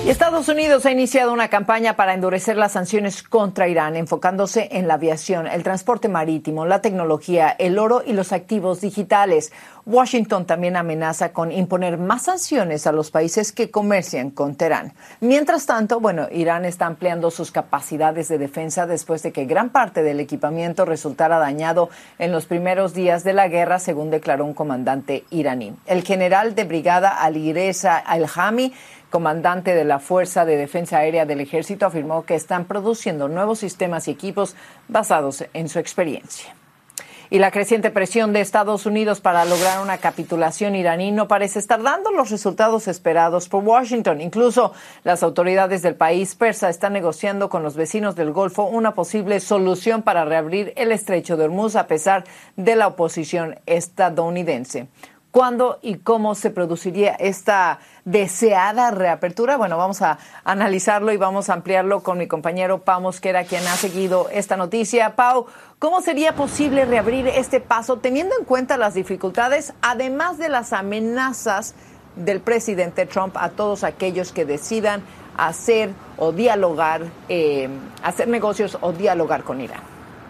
Y Estados Unidos ha iniciado una campaña para endurecer las sanciones contra Irán, enfocándose en la aviación, el transporte marítimo, la tecnología, el oro y los activos digitales. Washington también amenaza con imponer más sanciones a los países que comercian con Teherán. Mientras tanto, Irán está ampliando sus capacidades de defensa después de que gran parte del equipamiento resultara dañado en los primeros días de la guerra, según declaró un comandante iraní. El general de brigada Alireza Al-Hami, comandante de la Fuerza de Defensa Aérea del Ejército, afirmó que están produciendo nuevos sistemas y equipos basados en su experiencia. Y la creciente presión de Estados Unidos para lograr una capitulación iraní no parece estar dando los resultados esperados por Washington. Incluso las autoridades del país persa están negociando con los vecinos del Golfo una posible solución para reabrir el estrecho de Hormuz a pesar de la oposición estadounidense. ¿Cuándo y cómo se produciría esta deseada reapertura? Vamos a analizarlo y vamos a ampliarlo con mi compañero Pau Mosquera, quien ha seguido esta noticia. Pau, ¿cómo sería posible reabrir este paso teniendo en cuenta las dificultades, además de las amenazas del presidente Trump a todos aquellos que decidan hacer o dialogar, hacer negocios o dialogar con Irán?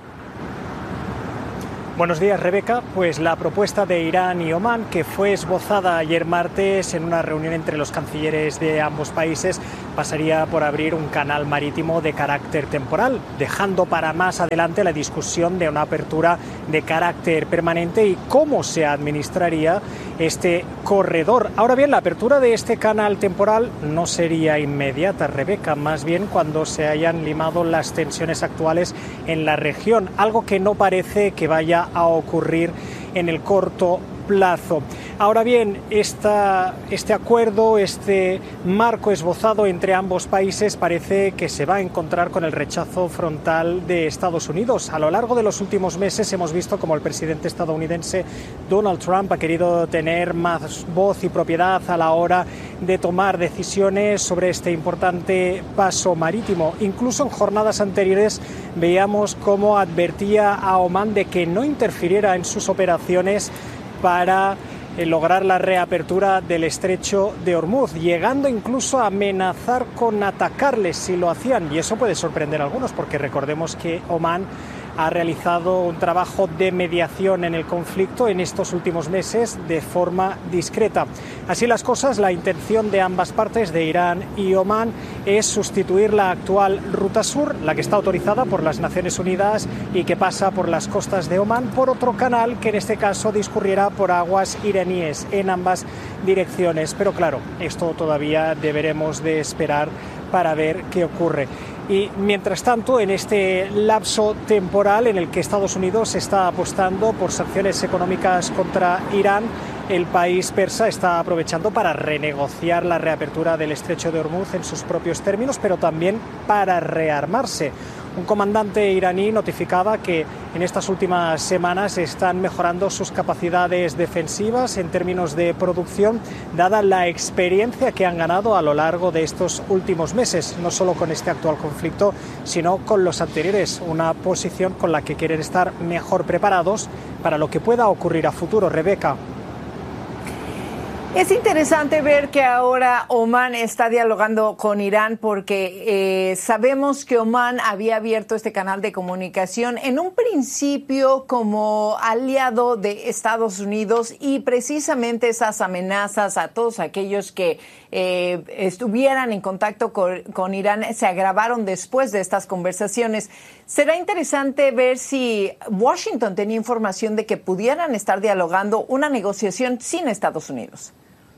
Buenos días, Rebeca. Pues la propuesta de Irán y Omán, que fue esbozada ayer martes en una reunión entre los cancilleres de ambos países, pasaría por abrir un canal marítimo de carácter temporal, dejando para más adelante la discusión de una apertura de carácter permanente y cómo se administraría este corredor. Ahora bien, la apertura de este canal temporal no sería inmediata, Rebeca, más bien cuando se hayan limado las tensiones actuales en la región, algo que no parece que vaya a ocurrir en el corto plazo. Ahora bien, este acuerdo, este marco esbozado entre ambos países parece que se va a encontrar con el rechazo frontal de Estados Unidos. A lo largo de los últimos meses hemos visto como el presidente estadounidense Donald Trump ha querido tener más voz y propiedad a la hora de tomar decisiones sobre este importante paso marítimo. Incluso en jornadas anteriores veíamos cómo advertía a Omán de que no interfiriera en sus operaciones para lograr la reapertura del estrecho de Hormuz, llegando incluso a amenazar con atacarles si lo hacían. Y eso puede sorprender a algunos, porque recordemos que Omán ha realizado un trabajo de mediación en el conflicto en estos últimos meses de forma discreta. Así las cosas, la intención de ambas partes, de Irán y Omán, es sustituir la actual Ruta Sur, la que está autorizada por las Naciones Unidas y que pasa por las costas de Omán, por otro canal que en este caso discurriera por aguas iraníes en ambas direcciones. Pero claro, esto todavía deberemos de esperar para ver qué ocurre. Y mientras tanto, en este lapso temporal en el que Estados Unidos está apostando por sanciones económicas contra Irán, el país persa está aprovechando para renegociar la reapertura del estrecho de Hormuz en sus propios términos, pero también para rearmarse. Un comandante iraní notificaba que en estas últimas semanas están mejorando sus capacidades defensivas en términos de producción, dada la experiencia que han ganado a lo largo de estos últimos meses, no solo con este actual conflicto, sino con los anteriores, una posición con la que quieren estar mejor preparados para lo que pueda ocurrir a futuro. Rebeca. Es interesante ver que ahora Omán está dialogando con Irán porque sabemos que Omán había abierto este canal de comunicación en un principio como aliado de Estados Unidos, y precisamente esas amenazas a todos aquellos que estuvieran en contacto con Irán se agravaron después de estas conversaciones. Será interesante ver si Washington tenía información de que pudieran estar dialogando una negociación sin Estados Unidos.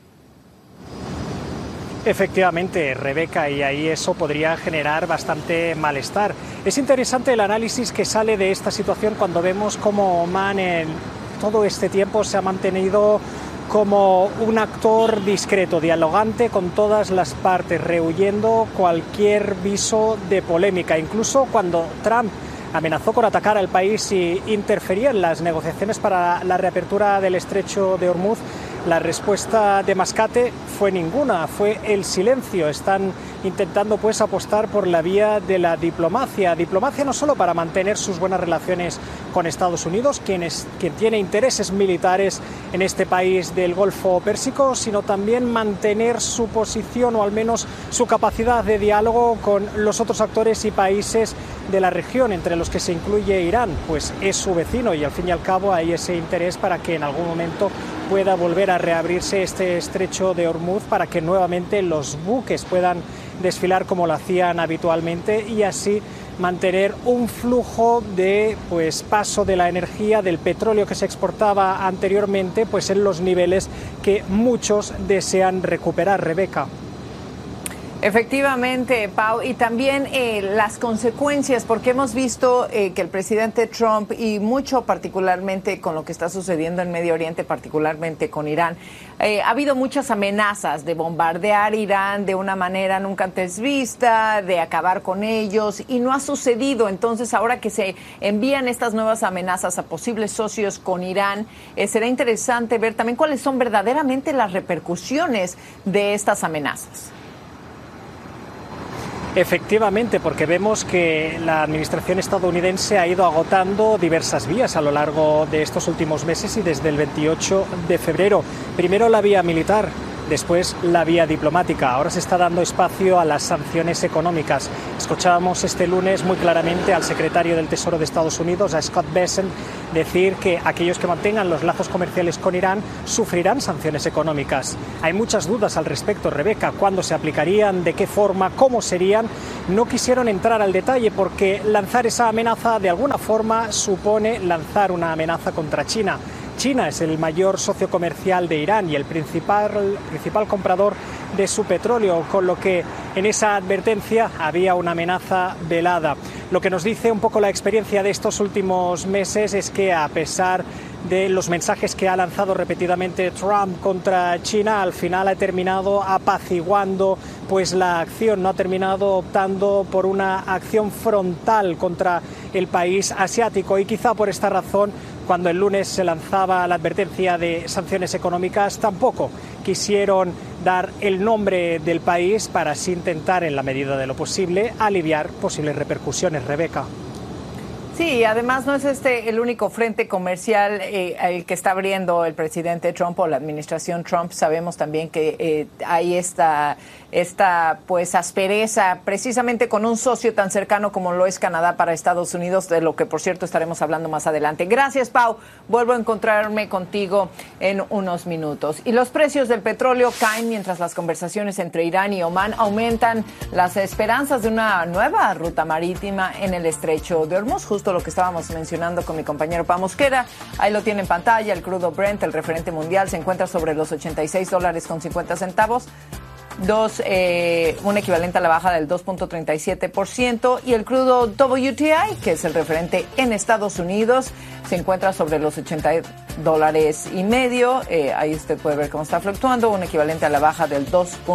Efectivamente, Rebeca, y ahí eso podría generar bastante malestar. Es interesante el análisis que sale de esta situación cuando vemos cómo Omán en todo este tiempo se ha mantenido como un actor discreto, dialogante con todas las partes, rehuyendo cualquier viso de polémica. Incluso cuando Trump amenazó con atacar al país y interfería en las negociaciones para la reapertura del estrecho de Hormuz, La respuesta de Mascate fue ninguna, fue el silencio. Están intentando pues apostar por la vía de la diplomacia. Diplomacia no solo para mantener sus buenas relaciones con Estados Unidos, quien tiene intereses militares en este país del Golfo Pérsico, sino también mantener su posición o al menos su capacidad de diálogo con los otros actores y países de la región, entre los que se incluye Irán, pues es su vecino y al fin y al cabo hay ese interés para que en algún momento pueda volver a reabrirse este estrecho de Hormuz para que nuevamente los buques puedan desfilar como lo hacían habitualmente y así mantener un flujo de paso de la energía, del petróleo que se exportaba anteriormente, pues en los niveles que muchos desean recuperar. Rebeca. Efectivamente, Pau, y también las consecuencias, porque hemos visto que el presidente Trump, y mucho particularmente con lo que está sucediendo en Medio Oriente, particularmente con Irán, ha habido muchas amenazas de bombardear Irán de una manera nunca antes vista, de acabar con ellos, y no ha sucedido. Entonces, ahora que se envían estas nuevas amenazas a posibles socios con Irán, será interesante ver también cuáles son verdaderamente las repercusiones de estas amenazas. Efectivamente, porque vemos que la administración estadounidense ha ido agotando diversas vías a lo largo de estos últimos meses y desde el 28 de febrero. Primero la vía militar, después la vía diplomática. Ahora se está dando espacio a las sanciones económicas. Escuchábamos este lunes muy claramente al secretario del Tesoro de Estados Unidos, a Scott Bessent, decir que aquellos que mantengan los lazos comerciales con Irán sufrirán sanciones económicas. Hay muchas dudas al respecto, Rebeca, cuándo se aplicarían, de qué forma, cómo serían. No quisieron entrar al detalle porque lanzar esa amenaza de alguna forma supone lanzar una amenaza contra China. China es el mayor socio comercial de Irán y el principal comprador de su petróleo, con lo que en esa advertencia había una amenaza velada. Lo que nos dice un poco la experiencia de estos últimos meses es que, a pesar de los mensajes que ha lanzado repetidamente Trump contra China, al final ha terminado apaciguando pues la acción, no ha terminado optando por una acción frontal contra el país asiático, y quizá por esta razón, cuando el lunes se lanzaba la advertencia de sanciones económicas, tampoco quisieron dar el nombre del país para así intentar, en la medida de lo posible, aliviar posibles repercusiones. Rebeca. Sí, además no es el único frente comercial el que está abriendo el presidente Trump o la administración Trump. Sabemos también que hay esta pues aspereza precisamente con un socio tan cercano como lo es Canadá para Estados Unidos, de lo que por cierto estaremos hablando más adelante. Gracias, Pau. Vuelvo a encontrarme contigo en unos minutos. Y los precios del petróleo caen mientras las conversaciones entre Irán y Omán aumentan las esperanzas de una nueva ruta marítima en el estrecho de Hormuz. Justo lo que estábamos mencionando con mi compañero Pau Mosquera. Ahí lo tiene en pantalla. El crudo Brent, el referente mundial, se encuentra sobre los $86.50. Un equivalente a la baja del 2.37%, y el crudo WTI, que es el referente en Estados Unidos, se encuentra sobre los $80.50. Ahí usted puede ver cómo está fluctuando, un equivalente a la baja del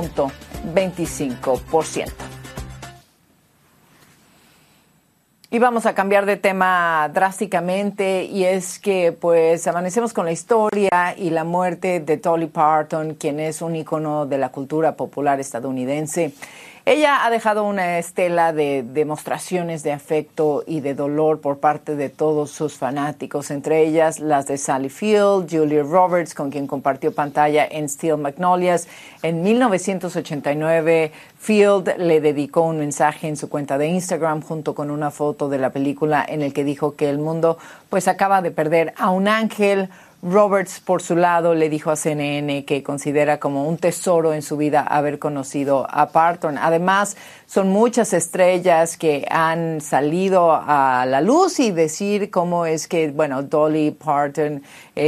2.25%. Y vamos a cambiar de tema drásticamente, y es que pues amanecemos con la historia y la muerte de Dolly Parton, quien es un ícono de la cultura popular estadounidense. Ella ha dejado una estela de demostraciones de afecto y de dolor por parte de todos sus fanáticos, entre ellas las de Sally Field, Julia Roberts, con quien compartió pantalla en Steel Magnolias. En 1989, Field le dedicó un mensaje en su cuenta de Instagram junto con una foto de la película en el que dijo que el mundo pues acaba de perder a un ángel. Roberts, por su lado, le dijo a CNN que considera como un tesoro en su vida haber conocido a Parton. Además, son muchas estrellas que han salido a la luz y decir cómo es que, bueno, Dolly Parton,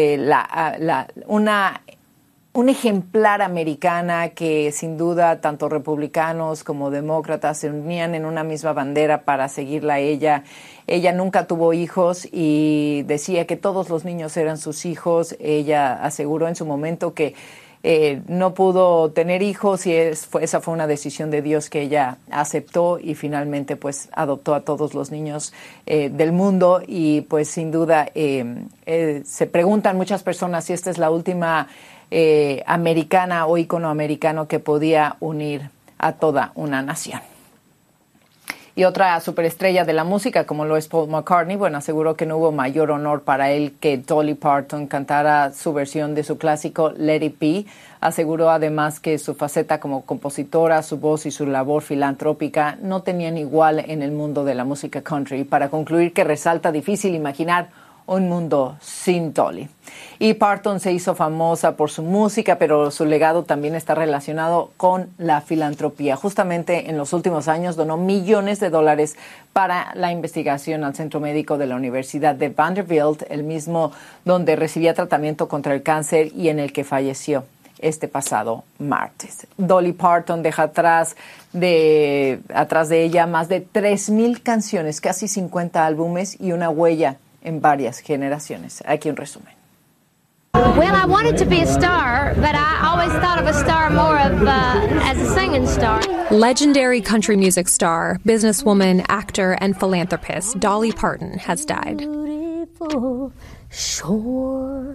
un ejemplar americana que sin duda tanto republicanos como demócratas se unían en una misma bandera para seguirla a ella. Ella nunca tuvo hijos y decía que todos los niños eran sus hijos. Ella aseguró en su momento que no pudo tener hijos y esa fue una decisión de Dios que ella aceptó, y finalmente pues adoptó a todos los niños del mundo. Y pues sin duda se preguntan muchas personas si esta es la última americana o ícono americano que podía unir a toda una nación. Y otra superestrella de la música, como lo es Paul McCartney, bueno, aseguró que no hubo mayor honor para él que Dolly Parton cantara su versión de su clásico Let It Be. Aseguró además que su faceta como compositora, su voz y su labor filantrópica no tenían igual en el mundo de la música country. Para concluir, que resulta difícil imaginar un mundo sin Dolly. Y Parton se hizo famosa por su música, pero su legado también está relacionado con la filantropía. Justamente en los últimos años donó millones de dólares para la investigación al Centro Médico de la Universidad de Vanderbilt, el mismo donde recibía tratamiento contra el cáncer y en el que falleció este pasado martes. Dolly Parton deja atrás de ella más de 3,000 canciones, casi 50 álbumes y una huella en varias generaciones. Aquí un resumen. Well, I wanted to be a star, but I always thought of a star more of as a singing star. Legendary country music star, businesswoman, actor, and philanthropist Dolly Parton has died. Beautiful shore.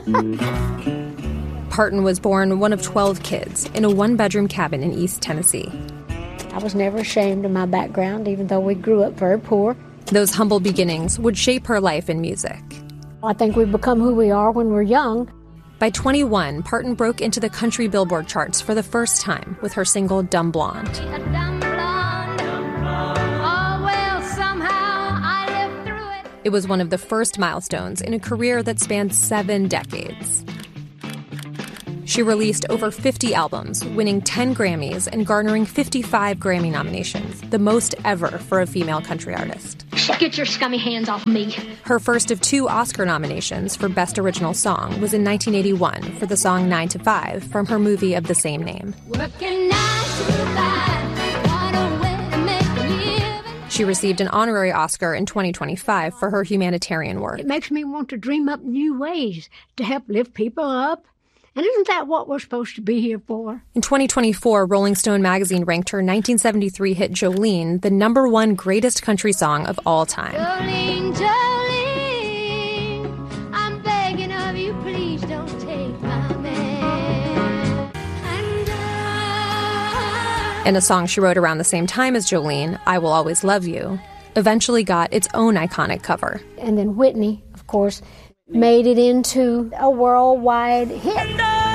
Parton was born one of 12 kids in a one-bedroom cabin in East Tennessee. I was never ashamed of my background, even though we grew up very poor. Those humble beginnings would shape her life in music. I think we become who we are when we're young. By 21, Parton broke into the country Billboard charts for the first time with her single Dumb Blonde. A dumb blonde. Oh, well, somehow I lived through it. It was one of the first milestones in a career that spanned 7 decades. She released over 50 albums, winning 10 Grammys and garnering 55 Grammy nominations, the most ever for a female country artist. Get your scummy hands off me. Her first of 2 Oscar nominations for Best Original Song was in 1981 for the song 9 to 5 from her movie of the same name. Working 9 to 5, what a way to make a living. She received an honorary Oscar in 2025 for her humanitarian work. It makes me want to dream up new ways to help lift people up. And isn't that what we're supposed to be here for? In 2024, Rolling Stone magazine ranked her 1973 hit Jolene the #1 greatest country song of all time. Jolene, Jolene, I'm begging of you, please don't take my man. And a song she wrote around the same time as Jolene, I Will Always Love You, eventually got its own iconic cover. And then Whitney, of course, made it into a worldwide hit.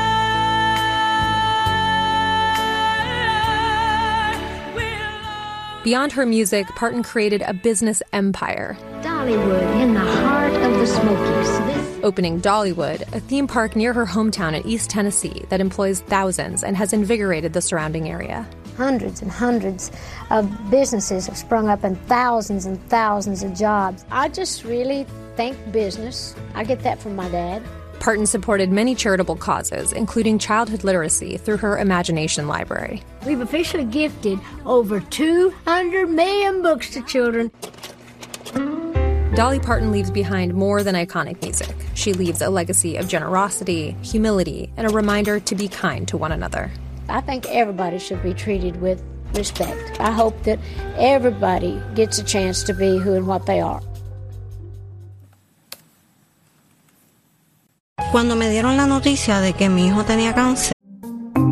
Beyond her music, Parton created a business empire. Dollywood, in the heart of the Smokies. Opening Dollywood, a theme park near her hometown in East Tennessee that employs thousands and has invigorated the surrounding area. Hundreds and hundreds of businesses have sprung up and thousands of jobs. I just really think business. I get that from my dad. Parton supported many charitable causes, including childhood literacy through her Imagination Library. We've officially gifted over 200 million books to children. Dolly Parton leaves behind more than iconic music. She leaves a legacy of generosity, humility, and a reminder to be kind to one another. I think everybody should be treated with respect. I hope that everybody gets a chance to be who and what they are. Cuando me dieron la noticia de que mi hijo tenía cáncer,